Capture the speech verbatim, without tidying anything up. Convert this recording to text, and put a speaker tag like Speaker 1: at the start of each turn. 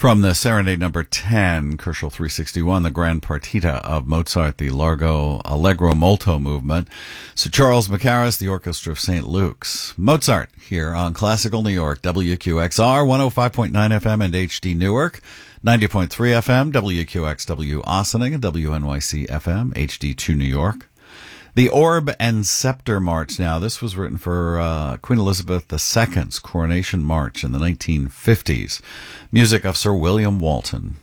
Speaker 1: From the Serenade number ten, Kerschel three sixty-one, the Grand Partita of Mozart, the Largo Allegro Molto movement. Sir Charles Mackerras, the Orchestra of Saint Luke's. Mozart here on Classical New York, W Q X R, one oh five point nine F M and H D Newark, ninety point three F M, W Q X W Ossining, and W N Y C F M, H D two New York. The Orb and Scepter March now. This was written for uh, Queen Elizabeth the Second's coronation march in the nineteen fifties. Music of Sir William Walton.